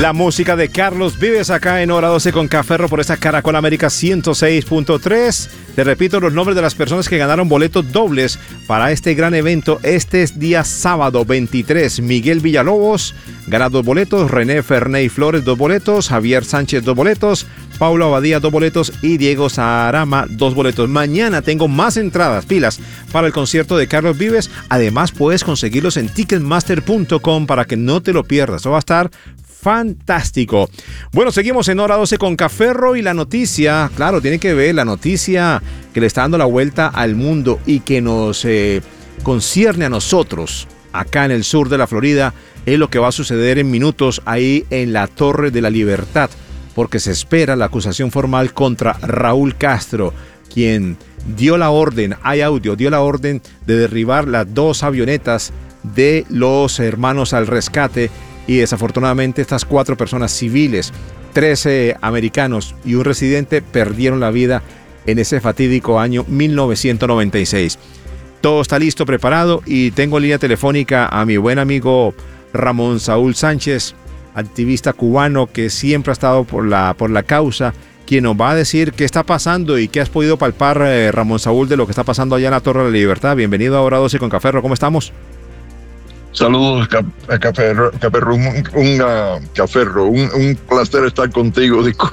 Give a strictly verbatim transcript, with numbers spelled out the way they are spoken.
La música de Carlos Vives acá en Hora doce con Caferro por esta Caracol América ciento seis punto tres. Te repito los nombres de las personas que ganaron boletos dobles para este gran evento. Este es día sábado veintitrés. Miguel Villalobos gana dos boletos, René Ferney Flores dos boletos, Javier Sánchez dos boletos, Paulo Abadía dos boletos y Diego Sarama dos boletos. Mañana tengo más entradas, pilas, para el concierto de Carlos Vives. Además puedes conseguirlos en ticketmaster punto com para que no te lo pierdas. Eso va a estar fantástico. Bueno, seguimos en Hora doce con Caferro y la noticia, claro, tiene que ver la noticia que le está dando la vuelta al mundo y que nos eh, concierne a nosotros acá en el sur de la Florida, es lo que va a suceder en minutos ahí en la Torre de la Libertad, porque se espera la acusación formal contra Raúl Castro, quien dio la orden, hay audio, dio la orden de derribar las dos avionetas de los hermanos al rescate. Y desafortunadamente estas cuatro personas civiles, trece americanos y un residente perdieron la vida en ese fatídico año mil novecientos noventa y seis. Todo está listo, preparado y tengo en línea telefónica a mi buen amigo Ramón Saúl Sánchez, activista cubano que siempre ha estado por la, por la causa, quien nos va a decir qué está pasando y qué has podido palpar, eh, Ramón Saúl, de lo que está pasando allá en la Torre de la Libertad. Bienvenido a Hora doce con Caferro, ¿cómo estamos? Saludos, Caferro, Caferro, un, un, uh, Caferro, un, un placer estar contigo.